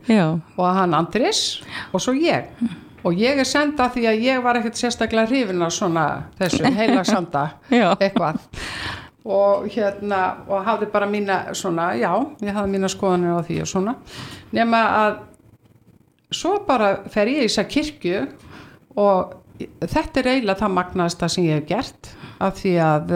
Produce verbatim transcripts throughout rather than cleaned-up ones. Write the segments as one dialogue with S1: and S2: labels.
S1: Já.
S2: og hann Andrés og svo ég og ég er senda því að ég var ekkert sérstaklega hrifin af svona þessu heilagsanda eitthvað og hérna og hafði bara mína svona, já, ég hafði mína skoðanir á því og svona nema að svo bara fer ég í þessa kirkju og þetta er eiginlega það magnaðasta sem ég hef gert af því að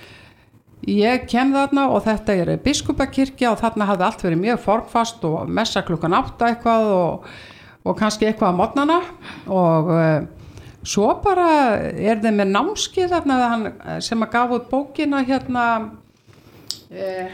S2: ég kem þarna og þetta er biskupakirkja og þarna hafði allt verið mjög formfast og messa klukkan átta eitthvað og, og kannski eitthvað á morgnana og uh, svo bara er þeim með námskeið þarna hann, sem að gaf út bókina hérna uh,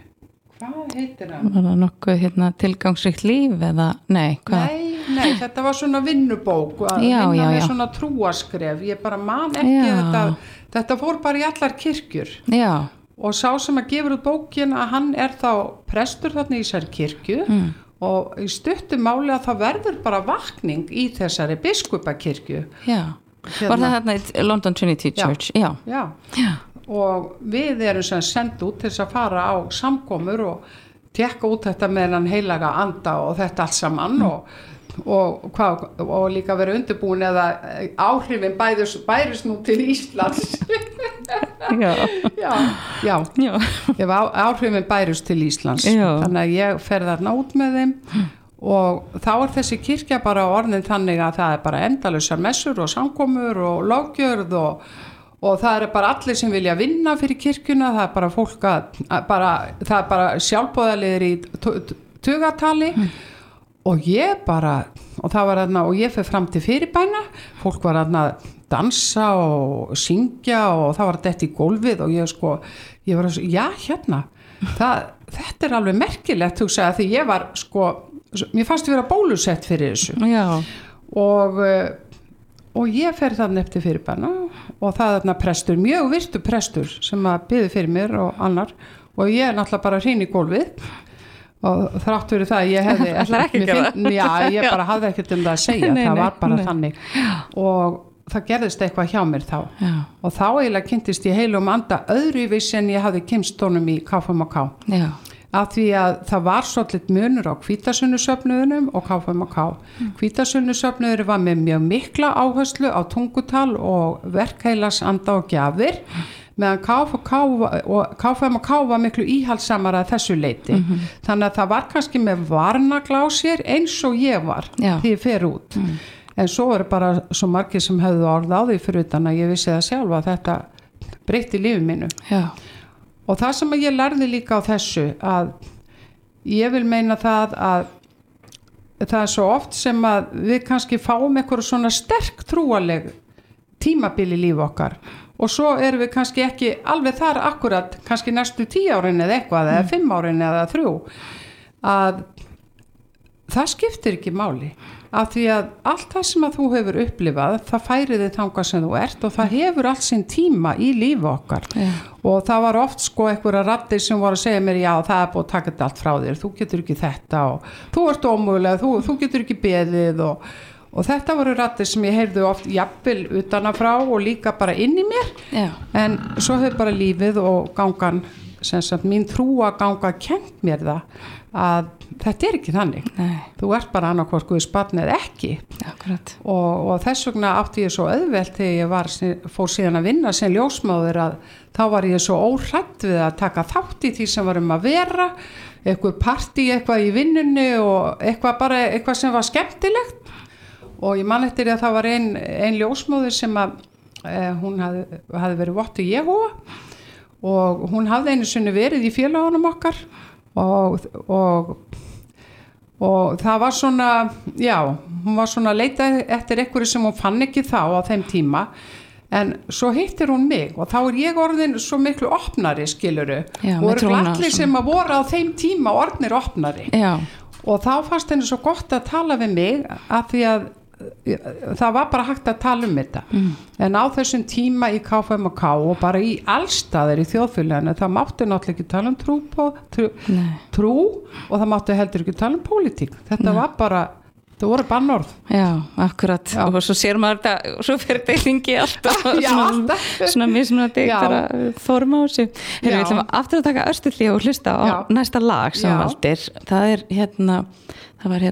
S2: hvað heitir hann?
S1: Var það nokkuð hérna, tilgangsríkt líf eða, nei, hvað?
S2: Nei, nei, þetta var svona vinnubók að
S1: já,
S2: vinna
S1: já,
S2: með
S1: já.
S2: svona trúaskref ég bara man ekki
S1: Já.
S2: þetta þetta fór bara í allar kirkjur
S1: Já.
S2: og sá sem að gefur út bókin að hann er þá prestur þarna í þessari kirkju mm. og í stuttu máli að það verður bara vakning í þessari biskupakirkju
S1: Já, hérna. Var það þarna í London Trinity Church?
S2: Já, já. já. og við erum sem send út til þess að fara á samkomur og tekka út þetta með hann heilaga anda og þetta allt saman mm. og Og, hvað, og líka vera undirbúin eða áhrifin bæðis, bæris nú til Íslands
S1: já.
S2: já, já. já. ef á, áhrifin bæris til Íslands
S1: já.
S2: þannig að ég fer þarna út með þeim og þá er þessi kirkja bara orðin þannig að það er bara endalausar messur og samkomur og löggjörð og, og það er bara allir sem vilja vinna fyrir kirkjuna, það er bara fólk að, að bara, það er bara sjálfboðaliðir í tugatali mm. og ég bara og það var þarna og ég fer fram til fyrirbæna fólk var þarna að dansa og syngja og það var dett í gólfið og ég sko ég var að, já hérna það, þetta er alveg merkilegt hugsa að því ég var sko mér fannst að vera bólusett fyrir þessu
S1: já.
S2: og og ég fer þarna eftir fyrirbæna og það er þarna prestur, mjög virtu prestur sem að biður fyrir mér og annar og ég er náttúrulega bara hrein í gólfið og þrátt fyrir það ég hefði
S1: ekki
S2: finn, já, ég bara hafði ekkert um það að segja
S1: nei,
S2: það var bara
S1: nei.
S2: þannig og það gerðist eitthvað hjá mér þá
S1: já.
S2: og þá eiginlega kynntist ég heilum anda öðruvísi en ég hafði kynnst honum í K F M K
S1: já.
S2: af því að það var svolítið munur á hvítasunnursöfnuðunum og K F M K mm. hvítasunnursöfnuður var með mjög mikla áherslu á tungutal og verkheilas anda og gjafir meðan K F M K og K F M K var miklu íhaldsamara að þessu leiti mm -hmm. þannig að það var kannski með varnagla á sér eins og ég var
S1: Já.
S2: því ég fer út mm. en svo er bara svo margir sem hefðu orð á því fyrir utan að ég vissi það sjálfa að þetta breytti lífi mínu
S1: Já.
S2: og það sem ég lærði líka á þessu að ég vil meina það að það er svo oft sem að við kannski fáum eitthvað svona sterk trúaleg tímabil í líf okkar og svo erum við kannski ekki alveg þar akkurat kannski næstu tíu árin eða eitthvað mm. eða fimm árin eða þrjú að það skiptir ekki máli af því að allt það sem að þú hefur upplifað það færi þig þangað sem þú ert og það hefur allt sinn tíma í lífi okkar
S1: yeah. og
S2: það var oft sko einhverja raddir sem voru að segja mér já það er búið að taka þetta allt frá þér þú getur ekki þetta og þú ert ómögulega þú, þú getur ekki beðið og og þetta voru raddir sem ég heyrði oft jafnvel utanafrá og líka bara inn í mér
S1: Já.
S2: en svo hefur bara lífið og gangan sem sagt mín trúa ganga kent mér það að þetta er ekki þannig
S1: Nei.
S2: þú ert bara annarkvort Guðs barn eða ekki
S1: Akkurat.
S2: og, og þess vegna átti ég svo auðvelt þegar ég var, fór síðan að vinna sem ljósmóðir að þá var ég svo óhrædd við að taka þátt í því sem var um að vera eitthvað partí, eitthvað í vinnunni og eitthvað bara eitthvað sem var skemmtilegt og ég man eftir að það var ein, ein ljósmóðir sem að eh, hún hafði, hafði verið votti Jehóva og hún hafði einu sinni verið í félagunum okkar og, og, og það var svona, já, hún var svona að leita eftir einhverju sem hún fann ekki þá á þeim tíma en svo hittir hún mig og þá er ég orðin svo miklu opnari skiluru
S1: Já,
S2: og eru
S1: trúna,
S2: allir sem að voru á þeim tíma orðnir opnari
S1: Já.
S2: og þá fannst henni svo gott að tala við mig af því að það var bara hægt að tala um þetta mm. en á þessum tíma í K F M K og bara í allstaðir í þjóðfélaginu það mátti náttúrulega ekki tala um trú, trú, trú og það mátti heldur ekki tala um pólitík þetta Nei. Var bara, það voru bannorð
S1: Já, akkurat Já. Og svo sér maður þetta og svo fyrir þetta í lingi alltaf
S2: Já,
S1: svona, svona mismunandi þorma á sig Heru, við ætlum aftur að taka örstuðli og hlusta á Já. Næsta lag sem valdir það er hérna það var hérna